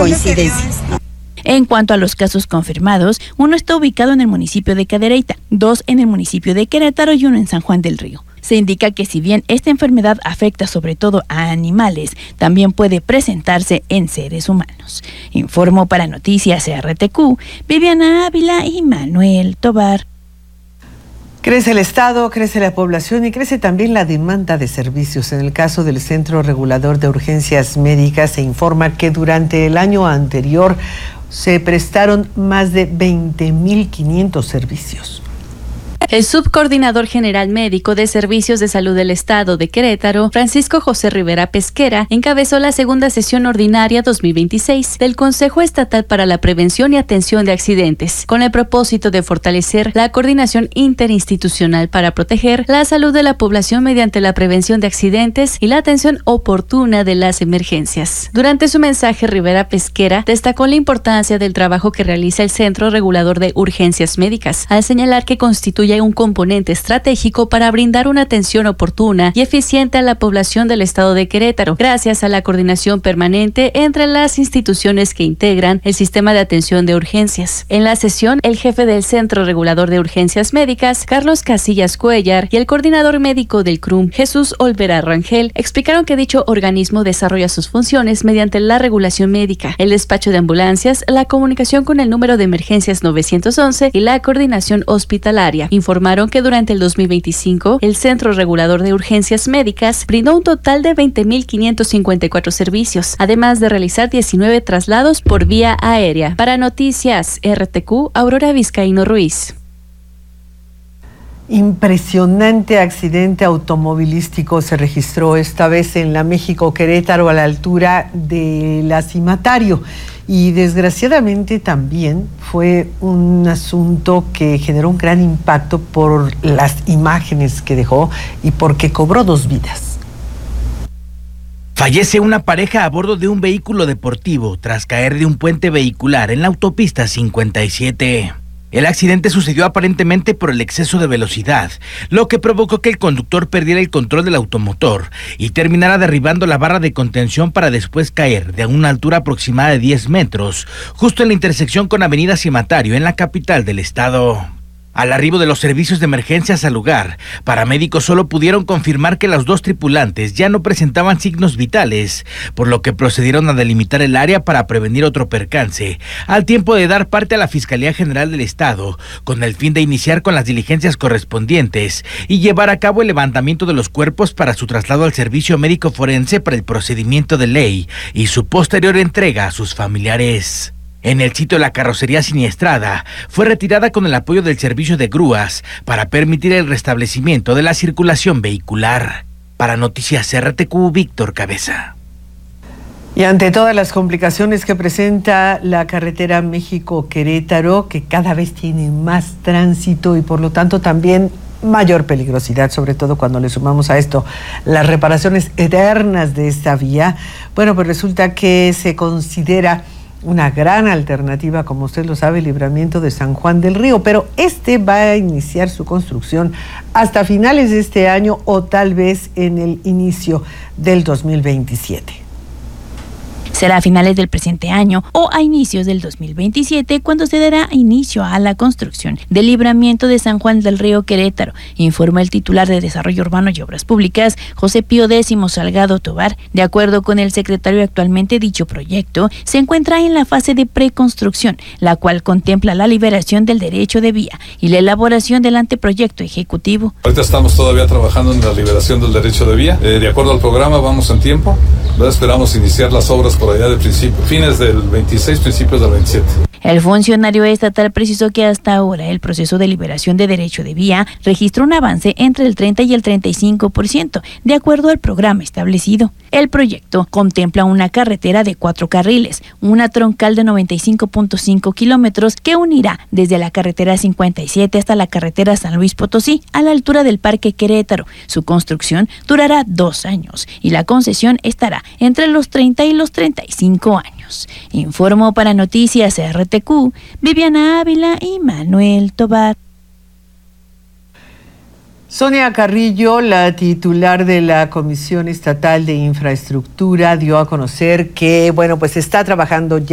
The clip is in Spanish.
coincidencia, ¿no? En cuanto a los casos confirmados, uno está ubicado en el municipio de Cadereyta, 2 en el municipio de Querétaro y 1 en San Juan del Río. Se indica que si bien esta enfermedad afecta sobre todo a animales, también puede presentarse en seres humanos. Informó para Noticias RTQ, Viviana Ávila y Manuel Tobar. Crece el Estado, crece la población y crece también la demanda de servicios. En el caso del Centro Regulador de Urgencias Médicas se informa que durante el año anterior se prestaron más de 20.500 servicios. El subcoordinador general médico de Servicios de Salud del Estado de Querétaro, Francisco José Rivera Pesquera, encabezó la segunda sesión ordinaria 2026 del Consejo Estatal para la Prevención y Atención de Accidentes, con el propósito de fortalecer la coordinación interinstitucional para proteger la salud de la población mediante la prevención de accidentes y la atención oportuna de las emergencias. Durante su mensaje, Rivera Pesquera destacó la importancia del trabajo que realiza el Centro Regulador de Urgencias Médicas, al señalar que constituye un componente estratégico para brindar una atención oportuna y eficiente a la población del estado de Querétaro, gracias a la coordinación permanente entre las instituciones que integran el sistema de atención de urgencias. En la sesión, el jefe del Centro Regulador de Urgencias Médicas, Carlos Casillas Cuellar, y el coordinador médico del CRUM, Jesús Olvera Rangel, explicaron que dicho organismo desarrolla sus funciones mediante la regulación médica, el despacho de ambulancias, la comunicación con el número de emergencias 911 y la coordinación hospitalaria. Informaron que durante el 2025, el Centro Regulador de Urgencias Médicas brindó un total de 20.554 servicios, además de realizar 19 traslados por vía aérea. Para Noticias RTQ, Aurora Vizcaíno Ruiz. Impresionante accidente automovilístico se registró esta vez en la México Querétaro a la altura del Acimatario. Y desgraciadamente también fue un asunto que generó un gran impacto por las imágenes que dejó y porque cobró 2 vidas. Fallece una pareja a bordo de un vehículo deportivo tras caer de un puente vehicular en la autopista 57. El accidente sucedió aparentemente por el exceso de velocidad, lo que provocó que el conductor perdiera el control del automotor y terminara derribando la barra de contención para después caer de una altura aproximada de 10 metros, justo en la intersección con Avenida Cimatario, en la capital del estado. Al arribo de los servicios de emergencias al lugar, paramédicos solo pudieron confirmar que los 2 tripulantes ya no presentaban signos vitales, por lo que procedieron a delimitar el área para prevenir otro percance, al tiempo de dar parte a la Fiscalía General del Estado, con el fin de iniciar con las diligencias correspondientes y llevar a cabo el levantamiento de los cuerpos para su traslado al servicio médico forense para el procedimiento de ley y su posterior entrega a sus familiares. En el sitio, la carrocería siniestrada fue retirada con el apoyo del servicio de grúas para permitir el restablecimiento de la circulación vehicular. Para Noticias RTQ, Víctor Cabeza. Y ante todas las complicaciones que presenta la carretera México-Querétaro, que cada vez tiene más tránsito y por lo tanto también mayor peligrosidad, sobre todo cuando le sumamos a esto las reparaciones eternas de esta vía, bueno, pues resulta que se considera una gran alternativa, como usted lo sabe, el libramiento de San Juan del Río, pero este va a iniciar su construcción hasta finales de este año o tal vez en el inicio del 2027. Será a finales del presente año o a inicios del 2027 cuando se dará inicio a la construcción del libramiento de San Juan del Río Querétaro, informa el titular de Desarrollo Urbano y Obras Públicas, José Pío X Salgado Tobar. De acuerdo con el secretario, actualmente dicho proyecto se encuentra en la fase de preconstrucción, la cual contempla la liberación del derecho de vía y la elaboración del anteproyecto ejecutivo. Ahorita estamos todavía trabajando en la liberación del derecho de vía. De acuerdo al programa vamos en tiempo, esperamos iniciar las obras por allá de fines del 26, principios del 27. El funcionario estatal precisó que hasta ahora el proceso de liberación de derecho de vía registró un avance entre el 30 y el 35%, de acuerdo al programa establecido. El proyecto contempla una carretera de 4 carriles, una troncal de 95.5 kilómetros que unirá desde la carretera 57 hasta la carretera San Luis Potosí, a la altura del Parque Querétaro. Su construcción durará 2 años y la concesión estará entre los 30 y los 35 años. Informó para Noticias RTQ, Viviana Ávila y Manuel Tobar. Sonia Carrillo, la titular de la Comisión Estatal de Infraestructura, dio a conocer que, bueno, pues está trabajando ya